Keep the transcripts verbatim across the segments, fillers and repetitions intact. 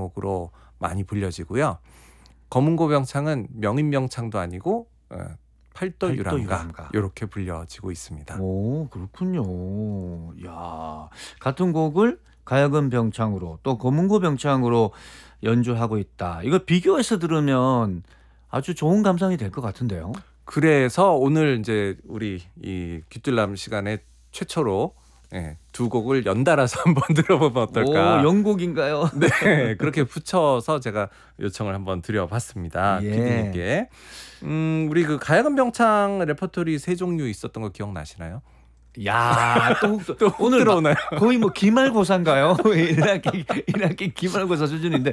제목으로 많이 불려지고요. 검은고 병창은 명인명창도 아니고 어, 팔도 유람가 이렇게 불려지고 있습니다. 오, 그렇군요. 야, 같은 곡을 가야금 병창으로 또 검은고 병창으로 연주하고 있다. 이거 비교해서 들으면 아주 좋은 감상이 될 것 같은데요. 그래서 오늘 이제 우리 이 귀뚫람 시간에 최초로 예, 두 곡을 연달아서 한번 들어보면 어떨까. 오, 연곡인가요? 네, 그렇게 붙여서 제가 요청을 한번 드려봤습니다. 예. 피디님께. 음, 우리 그 가야금 병창 레퍼토리 세 종류 있었던 거 기억나시나요? 야, 또, 또, 또 오늘 들어오나요? 거의 뭐 기말고사인가요? 일 학기 일 학기 기말고사 수준인데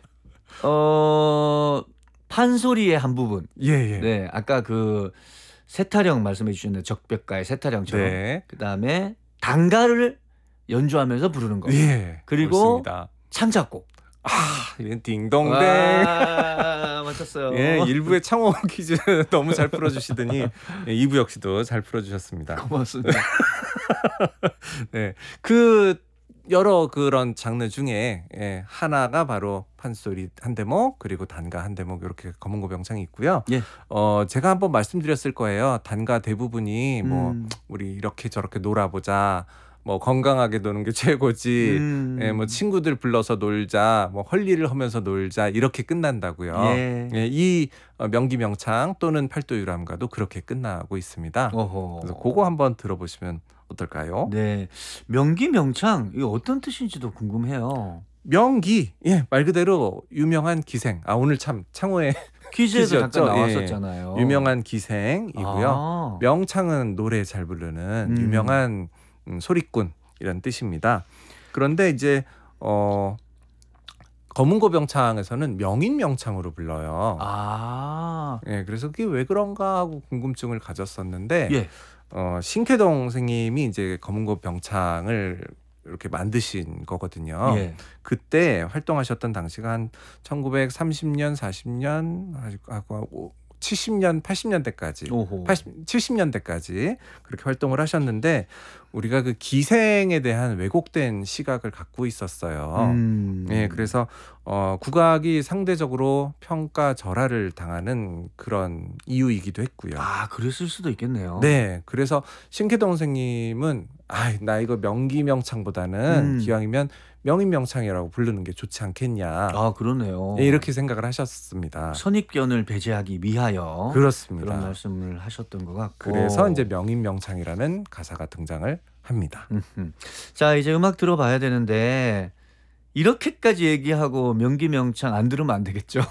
어 판소리의 한 부분. 예, 예. 네, 아까 그 세타령 말씀해 주셨는데 적벽가의 세타령처럼. 네. 그다음에 단가를 연주하면서 부르는 거. 예. 그리고 그렇습니다. 창작곡. 아, 이런 딩동댕. 아, 맞췄어요. 예, 일부의 창호 퀴즈 너무 잘 풀어주시더니 예, 이 부 역시도 잘 풀어주셨습니다. 고맙습니다. 네, 그 여러 그런 장르 중에 예, 하나가 바로 판소리 한 대목 그리고 단가 한 대목 이렇게 검은고 병창이 있고요. 예. 어, 제가 한번 말씀드렸을 거예요. 단가 대부분이 뭐 음. 우리 이렇게 저렇게 놀아보자. 뭐 건강하게 노는 게 최고지. 음. 예, 뭐 친구들 불러서 놀자. 뭐 헐리를 하면서 놀자. 이렇게 끝난다고요. 예. 예, 이 명기명창 또는 팔도유람가도 그렇게 끝나고 있습니다. 어허. 그래서 그거 한번 들어보시면 어떨까요? 네, 명기명창 이거 어떤 뜻인지도 궁금해요. 명기, 예, 말 그대로 유명한 기생. 아, 오늘 참 창호의 퀴즈에도 퀴즈였죠? 잠깐 나왔었잖아요. 예, 유명한 기생이고요. 아. 명창은 노래 잘 부르는 음. 유명한 음, 소리꾼 이런 뜻입니다. 그런데 이제 어, 검은고 병창에서는 명인명창으로 불러요. 아. 예, 그래서 그게 왜 그런가 하고 궁금증을 가졌었는데 예. 어, 신쾌동 선생님이 이제 검은고 병창을 이렇게 만드신 거거든요. 예. 그때 활동하셨던 당시가 한 천구백삼십 년, 사십 년, 하고 칠십 년, 팔십 년대까지, 오호. 팔십, 칠십 년대까지 그렇게 활동을 하셨는데 우리가 그 기생에 대한 왜곡된 시각을 갖고 있었어요. 음. 예, 그래서 어, 국악이 상대적으로 평가절하를 당하는 그런 이유이기도 했고요. 아, 그랬을 수도 있겠네요. 네, 그래서 신쾌동 선생님은 아, 나 이거 명기명창보다는 음. 기왕이면 명인명창이라고 부르는 게 좋지 않겠냐. 아, 그러네요. 예, 이렇게 생각을 하셨습니다. 선입견을 배제하기 위하여 그렇습니다. 그런 말씀을 하셨던 것 같고. 그래서 이제 명인명창이라는 가사가 등장을 합니다. 음흠. 자, 이제 음악 들어봐야 되는데 이렇게까지 얘기하고 명기명창 안 들으면 안 되겠죠.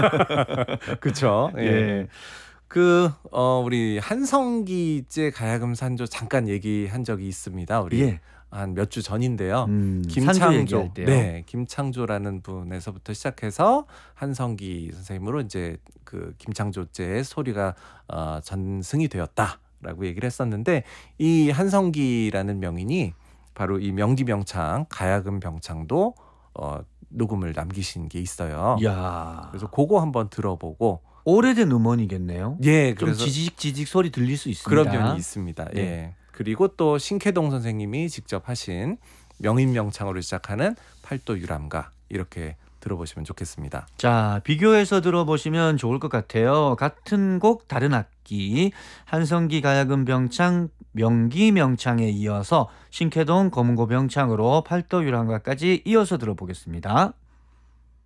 그렇죠. 예. 예. 그 어, 우리 한성기제 가야금 산조 잠깐 얘기한 적이 있습니다. 우리 예. 한 몇 주 전인데요. 음, 산조 김창조, 얘기할 때요. 네, 김창조라는 분에서부터 시작해서 한성기 선생님으로 이제 그 김창조제의 소리가 어, 전승이 되었다라고 얘기를 했었는데 이 한성기라는 명인이 바로 이 명기명창 가야금 병창도 어, 녹음을 남기신 게 있어요. 이야. 그래서 그거 한번 들어보고 오래된 음원이겠네요. 예, 좀 그래서 지직 지직 소리 들릴 수 있습니다. 그런 면이 있습니다. 네. 예. 그리고 또 신쾌동 선생님이 직접 하신 명인명창으로 시작하는 팔도 유람가 이렇게 들어보시면 좋겠습니다. 자, 비교해서 들어보시면 좋을 것 같아요. 같은 곡 다른 악기 한성기 가야금 병창 명기명창에 이어서 신쾌동 검은고 병창으로 팔도 유람가까지 이어서 들어보겠습니다.